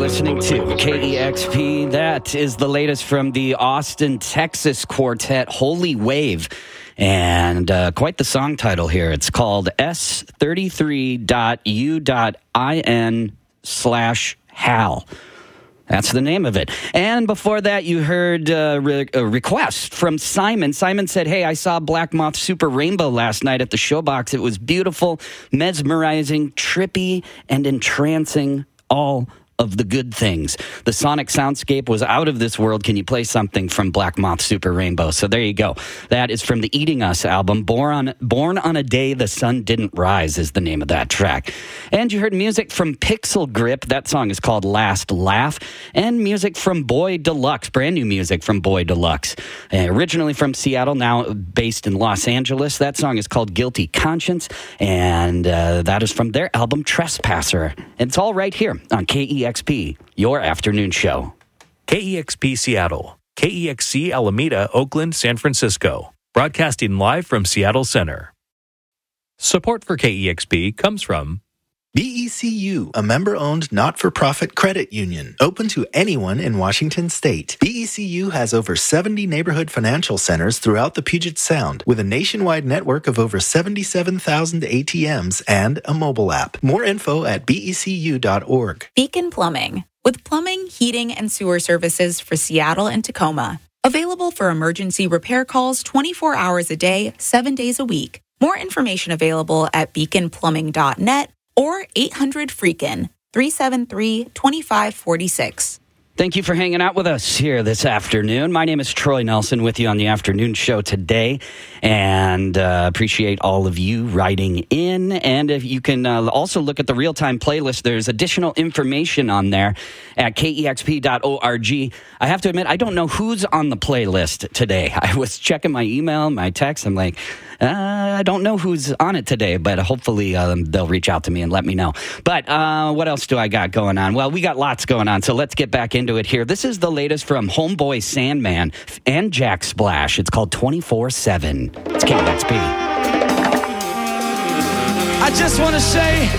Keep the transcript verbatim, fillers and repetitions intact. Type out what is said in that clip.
listening to K E X P. That is the latest from the Austin, Texas quartet, Holy Wave. And uh, quite the song title here. It's called S thirty-three dot U dot I N slash Hal. That's the name of it. And before that, you heard uh, re- a request from Simon. Simon said, hey, I saw Black Moth Super Rainbow last night at the Showbox. It was beautiful, mesmerizing, trippy, and entrancing, all of the good things. The sonic soundscape was out of this world. Can you play something from Black Moth Super Rainbow? So there you go. That is from the Eating Us album. Born on, Born on a Day the Sun Didn't Rise is the name of that track. And you heard music from Pixel Grip. That song is called Last Laugh. And music from Boy Deluxe, brand new music from Boy Deluxe. Uh, originally from Seattle, now based in Los Angeles. That song is called Guilty Conscience. And uh, that is from their album Trespasser. And it's all right here on K E X P, your afternoon show. K E X P Seattle, K E X C Alameda, Oakland, San Francisco. Broadcasting live from Seattle Center. Support for K E X P comes from B E C U, a member-owned not-for-profit credit union, open to anyone in Washington State. B E C U has over seventy neighborhood financial centers throughout the Puget Sound, with a nationwide network of over seventy-seven thousand A T Ms and a mobile app. More info at B E C U dot org. Beacon Plumbing, with plumbing, heating, and sewer services for Seattle and Tacoma. Available for emergency repair calls twenty-four hours a day, seven days a week. More information available at beacon plumbing dot net or eight hundred freakin', three seven three, two five four six. Thank you for hanging out with us here this afternoon. My name is Troy Nelson with you on the afternoon show today, and uh, appreciate all of you writing in. And if you can uh, also look at the real-time playlist, there's additional information on there at K E X P dot org. I have to admit, I don't know who's on the playlist today. I was checking my email, my text. I'm like, uh, I don't know who's on it today, but hopefully um, they'll reach out to me and let me know. But uh, what else do I got going on? Well, we got lots going on, so let's get back into it here. This is the latest from Homeboy Sandman and Jack Splash. It's called twenty-four seven. It's K E X P. I just want to say